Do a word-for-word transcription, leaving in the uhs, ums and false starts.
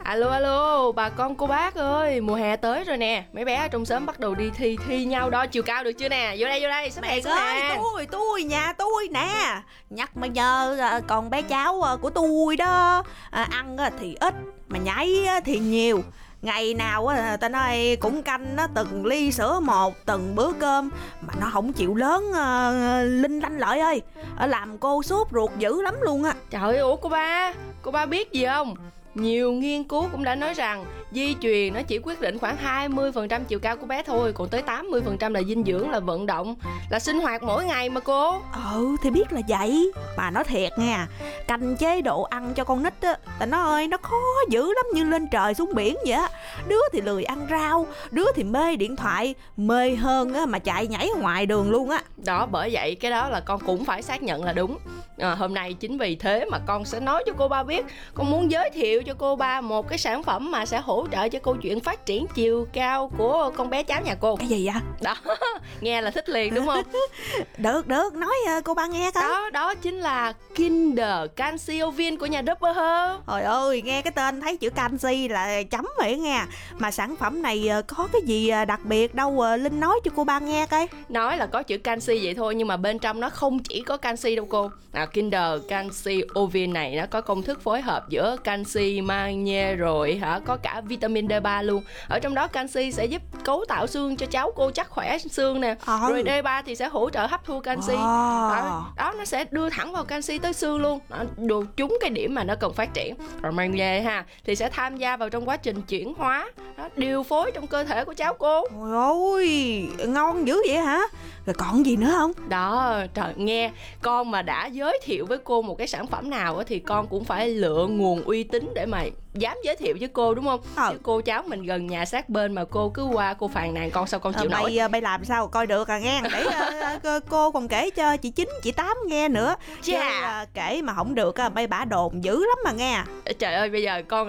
Alo alo, bà con cô bác ơi, mùa hè tới rồi nè. Mấy bé ở trong xóm bắt đầu đi thi thi nhau đo chiều cao được chưa nè? Vô đây vô đây, sắp Mẹ hè ơi, nè. tôi, tôi, nhà tôi nè. Nhắc mà nhớ à, còn bé cháu à, của tôi đó à, ăn à, thì ít mà nhảy à, thì nhiều. Ngày nào á ta nói cũng canh nó từng ly sữa một, từng bữa cơm mà nó không chịu lớn à, linh lanh lợi ơi. À, làm cô sốt ruột dữ lắm luôn á. Trời ơi, ủa cô ba, cô ba biết gì không? Nhiều nghiên cứu cũng đã nói rằng di truyền nó chỉ quyết định khoảng hai mươi phần trăm chiều cao của bé thôi, còn tới tám mươi phần trăm là dinh dưỡng, là vận động, là sinh hoạt mỗi ngày mà cô. Ừ thì biết là vậy. Mà nói thiệt nha, canh chế độ ăn cho con nít á, ta nói ơi nó khó dữ lắm, như lên trời xuống biển vậy á. Đứa thì lười ăn rau, đứa thì mê điện thoại, mê hơn á mà chạy nhảy ở ngoài đường luôn á. Đó, bởi vậy cái đó là con cũng phải xác nhận là đúng. à, Hôm nay chính vì thế mà con sẽ nói cho cô ba biết. Con muốn giới thiệu cho cô ba một cái sản phẩm mà sẽ hỗ trợ cho câu chuyện phát triển chiều cao của con bé cháu nhà cô. Cái gì vậy? Đó, nghe là thích liền đúng không? Được được, nói uh, cô ba nghe coi. Đó, đó chính là Kinder Calciovin của nhà Dupper. Trời ơi, nghe cái tên thấy chữ canxi là chấm vậy nghe. Mà sản phẩm này uh, có cái gì uh, đặc biệt đâu, uh, Linh nói cho cô ba nghe coi. Nói là có chữ canxi vậy thôi, nhưng mà bên trong nó không chỉ có canxi đâu cô. à, Kinder Calciovin này nó có công thức phối hợp giữa canxi, magie rồi hả, có cả vitamin đê ba luôn. Ở trong đó canxi sẽ giúp cấu tạo xương cho cháu cô chắc khỏe xương nè. Ừ. Rồi đê ba thì sẽ hỗ trợ hấp thu canxi. Wow. đó, đó nó sẽ đưa thẳng vào canxi tới xương luôn. Đó, đồ trúng cái điểm mà nó cần phát triển. Rồi magie ha thì sẽ tham gia vào trong quá trình chuyển hóa, đó, điều phối trong cơ thể của cháu cô. Trời ơi, ngon dữ vậy hả? Rồi còn gì nữa không? Đó, trời, nghe con mà đã giới thiệu với cô một cái sản phẩm nào thì con cũng phải lựa nguồn uy tín để mà dám giới thiệu với cô, đúng không? Ờ. Chứ cô cháu mình gần nhà sát bên mà cô cứ qua cô phàn nàn con, sao con chịu à, nổi. Bây, bây làm sao coi được à nghe. Để uh, cô còn kể cho chị Chín, chị Tám nghe nữa. Chứ Chà. uh, kể mà không được, uh, bây bả đồn dữ lắm mà nghe. Trời ơi, bây giờ con